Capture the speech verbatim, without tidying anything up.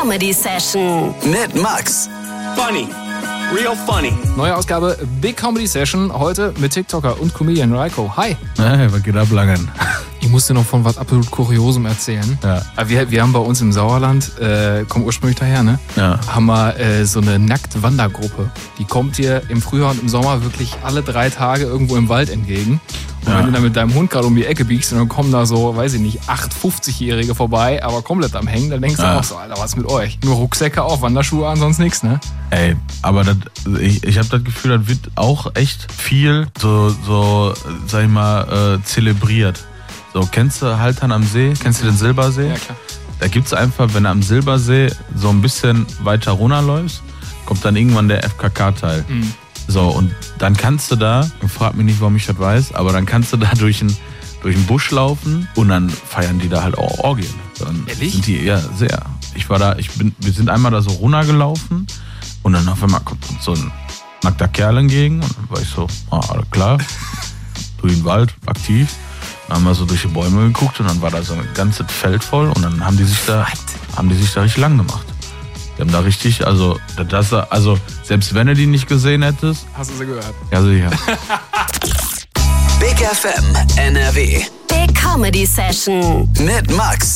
Comedy Session mit Max. Funny. Real funny. Neue Ausgabe Big Comedy Session. Heute mit TikToker und Comedian Raiko. Hi. Hey, was geht ab, Langen? Ich musste noch von was absolut Kuriosem erzählen. Ja. Wir, wir haben bei uns im Sauerland, äh, kommen ursprünglich daher, ne? Ja. Haben wir äh, so eine Nackt-Wandergruppe. Die kommt dir im Frühjahr und im Sommer wirklich alle drei Tage irgendwo im Wald entgegen. Und Ja. wenn du dann mit deinem Hund gerade um die Ecke biegst und dann kommen da so, weiß ich nicht, acht fünfzigjährige vorbei, aber komplett am Hängen, dann denkst du Ja. auch so, Alter, was ist mit euch? Nur Rucksäcke auf, Wanderschuhe an, sonst nichts, ne? Ey, aber das, ich, ich habe das Gefühl, das wird auch echt viel so, so sag ich mal, äh, zelebriert. So, kennst du Haltern am See? Kennst du den Silbersee? Ja, klar. Da gibt's einfach, wenn du am Silbersee so ein bisschen weiter runterläufst, kommt dann irgendwann der F K K-Teil. Mhm. So, und dann kannst du da, frag mich nicht, warum ich das weiß, aber dann kannst du da durch einen durch den Busch laufen und dann feiern die da halt auch Orgien. Dann Ehrlich? Sind die, ja, sehr. Ich war da, ich bin, wir sind einmal da so runtergelaufen und dann auf einmal kommt uns so ein nackter Kerl entgegen und dann war ich so, ah, alles klar, durch den Wald, aktiv. Dann haben wir so durch die Bäume geguckt und dann war da so ein ganzes Feld voll und dann haben die sich da, haben die sich da richtig lang gemacht. Die haben da richtig, also, das, also selbst wenn du die nicht gesehen hättest, Hast du sie gehört? ja sicher. Big F M N R W Big Comedy Session mit Max.